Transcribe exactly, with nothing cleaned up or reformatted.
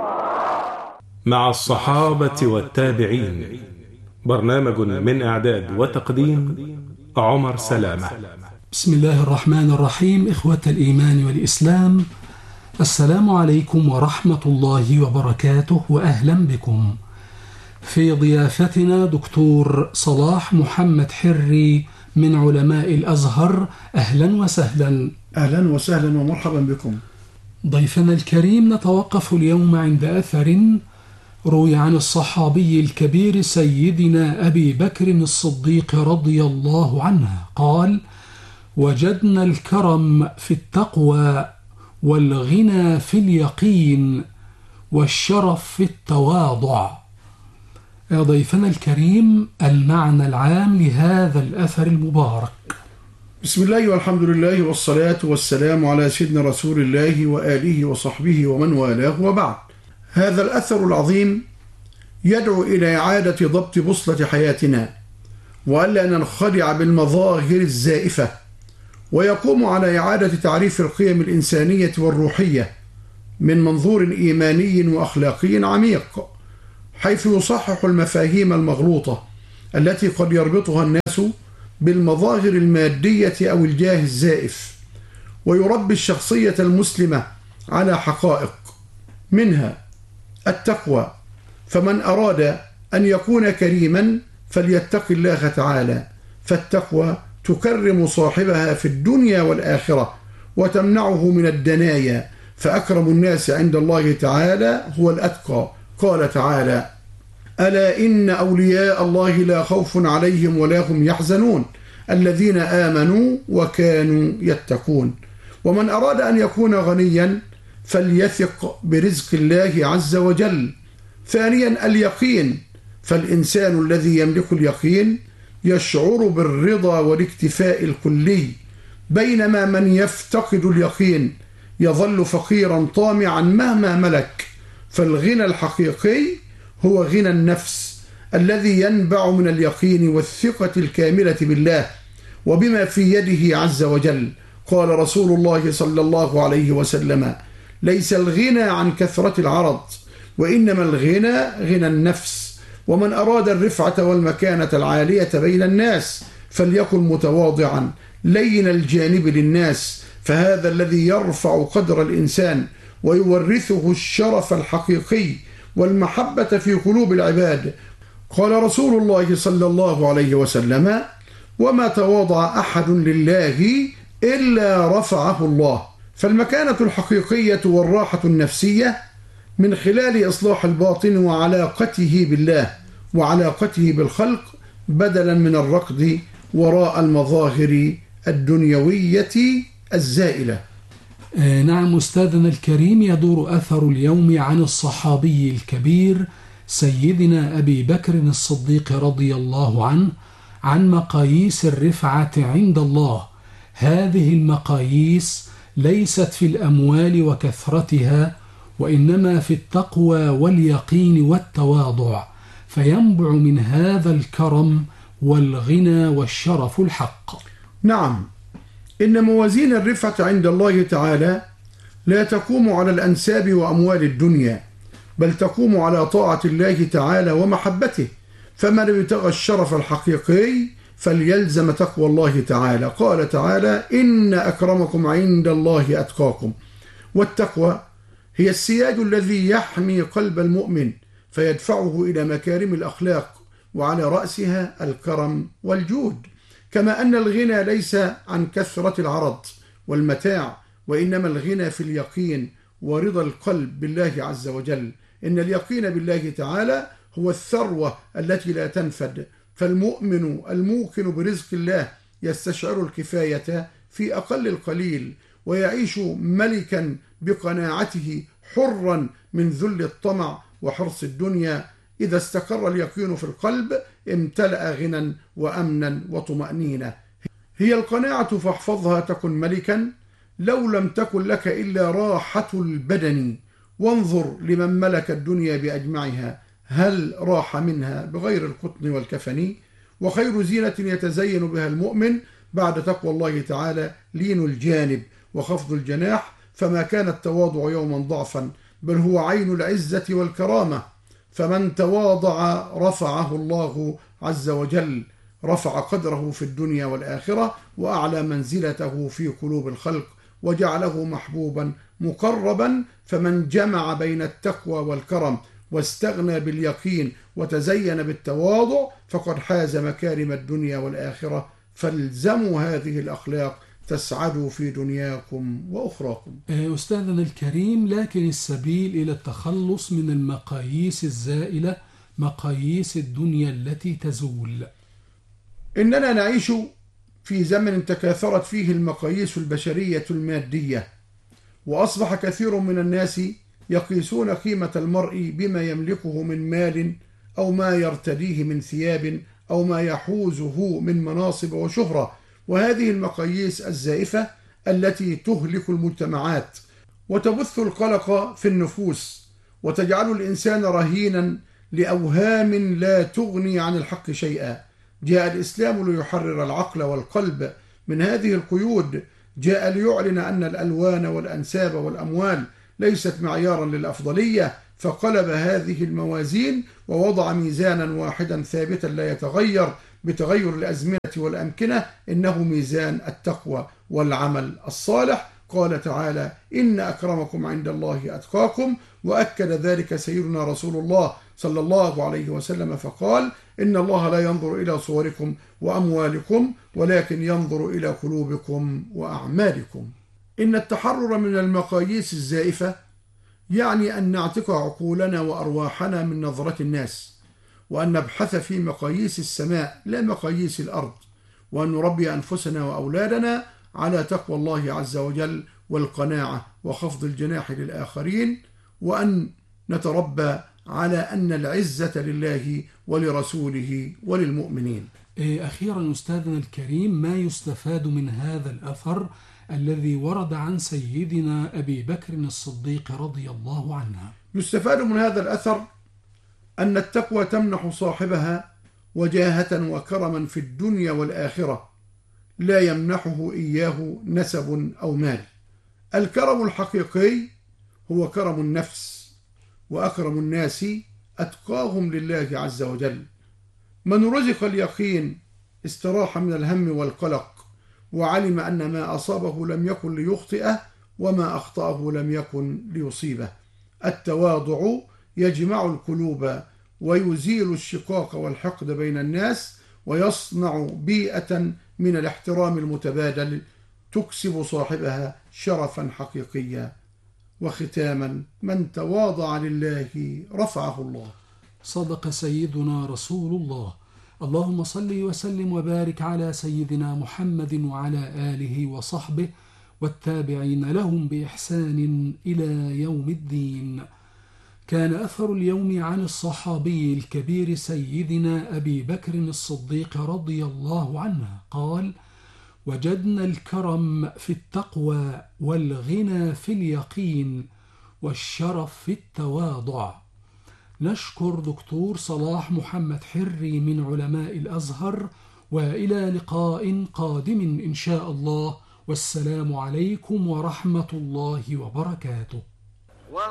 مع الصحابة والتابعين، برنامج من إعداد وتقديم عمر سلامة. بسم الله الرحمن الرحيم. إخوة الإيمان والإسلام، السلام عليكم ورحمة الله وبركاته، وأهلا بكم. في ضيافتنا دكتور صلاح محمد حري من علماء الأزهر. أهلا وسهلا. أهلا وسهلا ومرحبا بكم. ضيفنا الكريم، نتوقف اليوم عند أثر روي عن الصحابي الكبير سيدنا أبي بكر الصديق رضي الله عنه قال: وجدنا الكرم في التقوى، والغنى في اليقين، والشرف في التواضع. يا ضيفنا الكريم، المعنى العام لهذا الأثر المبارك. بسم الله والحمد لله والصلاة والسلام على سيدنا رسول الله وآله وصحبه ومن والاه، وبعد. هذا الأثر العظيم يدعو إلى إعادة ضبط بوصلة حياتنا، وألا ننخدع بالمظاهر الزائفة، ويقوم على إعادة تعريف القيم الإنسانية والروحية من منظور إيماني وأخلاقي عميق، حيث يصحح المفاهيم المغلوطة التي قد يربطها الناس بالمظاهر المادية أو الجاه الزائف، ويربي الشخصية المسلمة على حقائق، منها التقوى. فمن أراد أن يكون كريما فليتق الله تعالى، فالتقوى تكرم صاحبها في الدنيا والآخرة وتمنعه من الدنايا، فأكرم الناس عند الله تعالى هو الأتقى. قال تعالى: ألا إن أولياء الله لا خوف عليهم ولا هم يحزنون الذين آمنوا وكانوا يتقون. ومن أراد أن يكون غنيا فليثق برزق الله عز وجل. ثانيا اليقين، فالإنسان الذي يملك اليقين يشعر بالرضا والاكتفاء الكلي، بينما من يفتقد اليقين يظل فقيرا طامعا مهما ملك. فالغنى الحقيقي هو غنى النفس الذي ينبع من اليقين والثقة الكاملة بالله وبما في يده عز وجل. قال رسول الله صلى الله عليه وسلم: ليس الغنى عن كثرة العرض، وإنما الغنى غنى النفس. ومن أراد الرفعة والمكانة العالية بين الناس فليكن متواضعا لين الجانب للناس، فهذا الذي يرفع قدر الإنسان ويورثه الشرف الحقيقي والمحبة في قلوب العباد. قال رسول الله صلى الله عليه وسلم: وما تواضع أحد لله إلا رفعه الله. فالمكانة الحقيقية والراحة النفسية من خلال إصلاح الباطن وعلاقته بالله وعلاقته بالخلق، بدلا من الركض وراء المظاهر الدنيوية الزائلة. آه نعم أستاذنا الكريم، يدور أثر اليوم عن الصحابي الكبير سيدنا أبي بكر الصديق رضي الله عنه عن مقاييس الرفعة عند الله. هذه المقاييس ليست في الأموال وكثرتها، وإنما في التقوى واليقين والتواضع، فينبع من هذا الكرم والغنى والشرف الحق. نعم، إن موازين الرفعة عند الله تعالى لا تقوم على الأنساب وأموال الدنيا، بل تقوم على طاعة الله تعالى ومحبته. فمن ابتغى الشرف الحقيقي فليلزم تقوى الله تعالى. قال تعالى: إن أكرمكم عند الله أتقاكم. والتقوى هي السياج الذي يحمي قلب المؤمن فيدفعه إلى مكارم الأخلاق، وعلى رأسها الكرم والجود. كما أن الغنى ليس عن كثرة العرض والمتاع، وإنما الغنى في اليقين ورضا القلب بالله عز وجل. إن اليقين بالله تعالى هو الثروة التي لا تنفد. فالمؤمن الموقن برزق الله يستشعر الكفاية في أقل القليل، ويعيش ملكا بقناعته حرا من ذل الطمع وحرص الدنيا. إذا استقر اليقين في القلب امتلأ غنى وأمنا وطمأنينة. هي القناعة فاحفظها تكن ملكا، لو لم تكن لك إلا راحة البدن. وانظر لمن ملك الدنيا بأجمعها، هل راح منها بغير القطن والكفن؟ وخير زينة يتزين بها المؤمن بعد تقوى الله تعالى لين الجانب وخفض الجناح، فما كان التواضع يوما ضعفا بل هو عين العزة والكرامة، فمن تواضع رفعه الله عز وجل، رفع قدره في الدنيا والآخرة، وأعلى منزلته في قلوب الخلق، وجعله محبوبا مقربا. فمن جمع بين التقوى والكرم واستغنى باليقين وتزين بالتواضع فقد حاز مكارم الدنيا والآخرة. فالزموا هذه الأخلاق تسعدوا في دنياكم وأخراكم. أستاذنا الكريم، لكن السبيل إلى التخلص من المقاييس الزائلة مقاييس الدنيا التي تزول. إننا نعيش في زمن تكاثرت فيه المقاييس البشرية المادية، وأصبح كثير من الناس يقيسون قيمة المرء بما يملكه من مال، أو ما يرتديه من ثياب، أو ما يحوزه من مناصب وشهرة. وهذه المقاييس الزائفة التي تهلك المجتمعات وتبث القلق في النفوس، وتجعل الإنسان رهينا لأوهام لا تغني عن الحق شيئا. جاء الإسلام ليحرر العقل والقلب من هذه القيود، جاء ليعلن أن الألوان والأنساب والأموال ليست معيارا للأفضلية، فقلب هذه الموازين ووضع ميزانا واحدا ثابتا لا يتغير بتغير الأزمنة والأمكنة، إنه ميزان التقوى والعمل الصالح. قال تعالى: إن أكرمكم عند الله أتقاكم، وأكد ذلك سيدنا رسول الله صلى الله عليه وسلم فقال: إن الله لا ينظر إلى صوركم وأموالكم ولكن ينظر إلى قلوبكم وأعمالكم. إن التحرر من المقاييس الزائفة يعني أن نعتق عقولنا وأرواحنا من نظرة الناس، وأن نبحث في مقاييس السماء لا مقاييس الأرض، وأن نربي أنفسنا وأولادنا على تقوى الله عز وجل والقناعة وخفض الجناح للآخرين، وأن نتربى على أن العزة لله ولرسوله وللمؤمنين. أخيرا أستاذنا الكريم، ما يستفاد من هذا الأثر الذي ورد عن سيدنا أبي بكر الصديق رضي الله عنه؟ يستفاد من هذا الأثر أن التقوى تمنح صاحبها وجاهة وكرما في الدنيا والآخرة لا يمنحه إياه نسب أو مال. الكرم الحقيقي هو كرم النفس، وأكرم الناس أتقاهم لله عز وجل. من رزق اليقين استراح من الهم والقلق، وعلم أن ما أصابه لم يكن ليخطئه، وما أخطأه لم يكن ليصيبه. التواضع يجمع القلوب ويزيل الشقاق والحقد بين الناس، ويصنع بيئة من الاحترام المتبادل تكسب صاحبها شرفا حقيقيا. وختاما: من تواضع لله رفعه الله. صدق سيدنا رسول الله. اللهم صل وسلم وبارك على سيدنا محمد وعلى آله وصحبه والتابعين لهم بإحسان إلى يوم الدين. كان أثر اليوم عن الصحابي الكبير سيدنا أبي بكر الصديق رضي الله عنه قال: وجدنا الكرم في التقوى، والغنى في اليقين، والشرف في التواضع. نشكر دكتور صلاح محمد حري من علماء الأزهر، وإلى لقاء قادم إن شاء الله، والسلام عليكم ورحمة الله وبركاته.